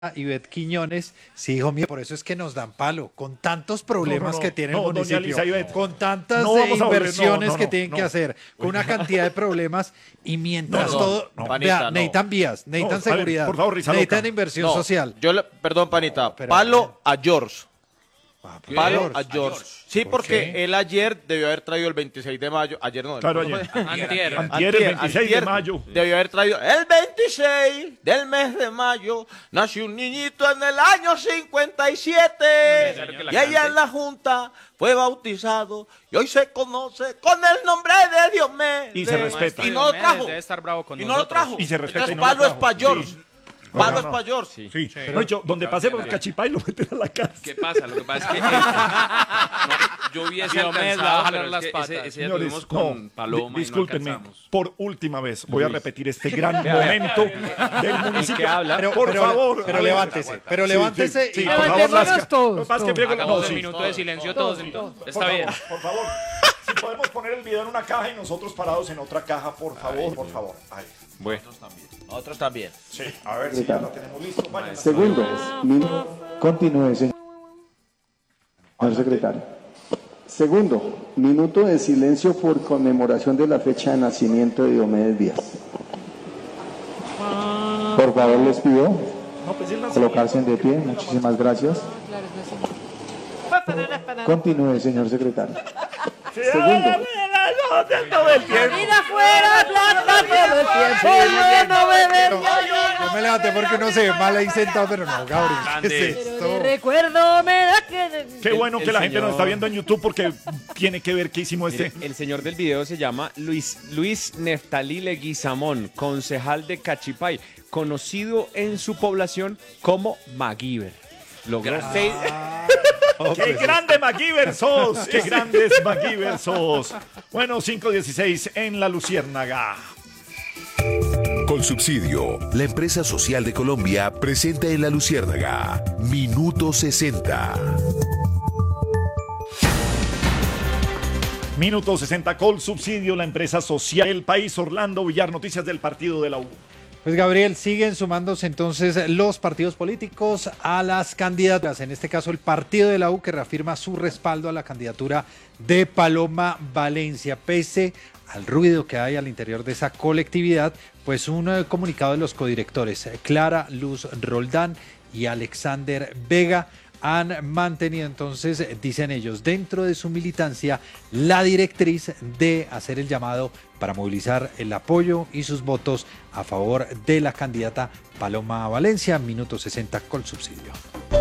Ivette Quiñones, sí, hijo mío, por eso es que nos dan palo, con tantos problemas que tiene el doña municipio, Lisa Ivette, con tantas no vamos a volver, inversiones que no, tienen que hacer, con una cantidad de problemas, y mientras No, todo, Panita, vea, no. necesitan vías, necesitan a ver, seguridad, por favor, Risa necesitan loca. inversión No, social. perdón, panita, Pero- palo a George. Palo George. a George. Sí, ¿Por porque qué? él ayer debió haber traído el 26 de mayo. Ayer no. Claro, ¿cuándo ayer. fue? Antier, el 26 de mayo. Debió haber traído el 26 del mes de mayo. Nació un niñito en el año 57. Y allá en la Junta fue bautizado. Y hoy se conoce con el nombre de Diomedes. Y se respeta. Y no lo trajo. Debe estar bravo con Y no lo trajo. Y se respeta Entonces, y no lo palo es trajo. para George. Sí. Palo No, es no. para George. Sí, pero yo, donde pasemos Cachipay lo meten a la cárcel. ¿Qué pasa? Lo que pasa es que yo hubiese Diomedes le va a alcanzado, jalar pero las es que patas. ese día Señores, tuvimos con Paloma discúlpenme, y no alcanzamos. por última vez voy a repetir este gran momento del municipio. que habla. Por favor. pero a ver. levántese, pero levántese Sí, y por favor, Levantémonos Lasca. todos, Lo que pasa es que todos. Diego- Hagamos no, un sí. minuto de silencio todos entonces. Está Por bien. favor, por favor. Si podemos poner el video en una caja y nosotros parados en otra caja, por favor, por favor. Ahí. Bueno. Nosotros también. Sí, a ver si ya lo tenemos listo. Vayan. Segundo, continúe, señor secretario. Segundo, minuto de silencio por conmemoración de la fecha de nacimiento de Diomedes Díaz. Por favor, les pido No, pues él nació. colocarse de pie. Muchísimas gracias. Continúe, señor secretario. Segundo, Todo el tiempo. Vida fuera plata todo el tiempo, bueno beber. no me levanté porque uno se ve mal ahí sentado, pero no, Gabriel, ¿qué es Pero esto? de recuerdo me da que... Qué bueno que El la gente nos señor- está viendo en YouTube porque tiene que ver qué hicimos Mire, este. el señor del video se llama Luis Neftalí Leguizamón, concejal de Cachipay, conocido en su población como MacGyver. Logró ¡Qué grande MacGyver sos! ¡Qué grandes MacGyver sos! Bueno, 5:16 en La Luciérnaga. Colsubsidio, la empresa social de Colombia, presenta en La Luciérnaga Minuto 60. Minuto 60 Colsubsidio, la empresa social del país. Orlando Villar, noticias del partido de la U. Pues Gabriel, siguen sumándose entonces los partidos políticos a las candidaturas, en este caso el partido de la U que reafirma su respaldo a la candidatura de Paloma Valencia, pese al ruido que hay al interior de esa colectividad, pues un comunicado de los codirectores Clara Luz Roldán y Alexander Vega han mantenido entonces, dicen ellos, dentro de su militancia, la directriz de hacer el llamado para movilizar el apoyo y sus votos a favor de la candidata Paloma Valencia, minuto 60 Colsubsidio.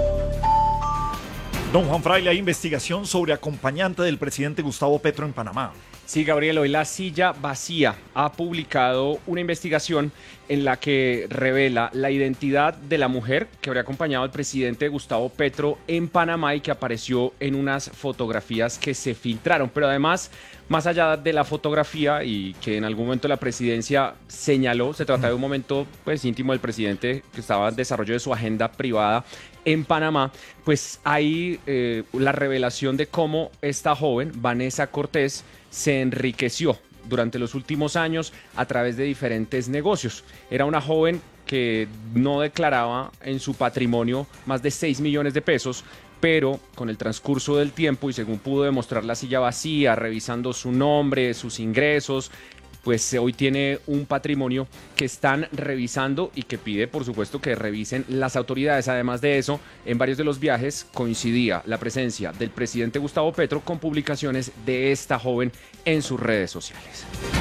Don Juan Fraile, hay investigación sobre acompañante del presidente Gustavo Petro en Panamá. Sí, Gabriel, hoy La Silla Vacía ha publicado una investigación en la que revela la identidad de la mujer que habría acompañado al presidente Gustavo Petro en Panamá y que apareció en unas fotografías que se filtraron. Pero además, más allá de la fotografía y que en algún momento la presidencia señaló, se trata de un momento pues íntimo del presidente que estaba en desarrollo de su agenda privada en Panamá, pues hay la revelación de cómo esta joven, Vanessa Cortés, se enriqueció durante los últimos años a través de diferentes negocios. Era una joven que no declaraba en su patrimonio más de 6 millones de pesos, pero con el transcurso del tiempo y según pudo demostrar La Silla Vacía, revisando su nombre, sus ingresos, pues hoy tiene un patrimonio que están revisando y que pide, por supuesto, que revisen las autoridades. Además de eso, en varios de los viajes coincidía la presencia del presidente Gustavo Petro con publicaciones de esta joven en sus redes sociales.